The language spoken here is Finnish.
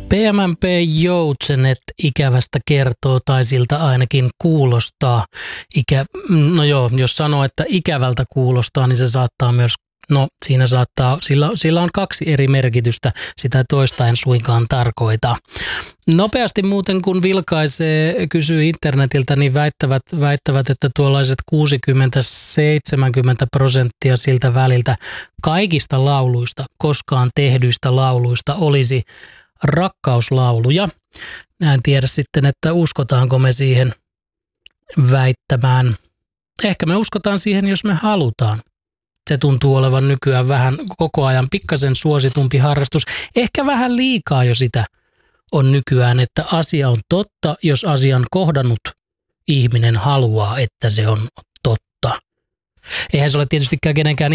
PMMP Joutsenet ikävästä kertoo tai siltä ainakin kuulostaa. No joo, jos sanoo, että ikävältä kuulostaa, niin se saattaa myös, sillä on kaksi eri merkitystä, sitä toista en suinkaan tarkoita. Nopeasti muuten kun vilkaisee, kysyy internetiltä, niin väittävät, että tuollaiset 60-70% siltä väliltä kaikista lauluista, koskaan tehdyistä lauluista olisi rakkauslauluja. En tiedä sitten, että uskotaanko me siihen väittämään. Ehkä me uskotaan siihen, jos me halutaan. Se tuntuu olevan nykyään vähän koko ajan pikkasen suositumpi harrastus. Ehkä vähän liikaa jo sitä on nykyään, että asia on totta, jos asian kohdannut ihminen haluaa, että se on totta. Eihän se ole tietystikään kenenkään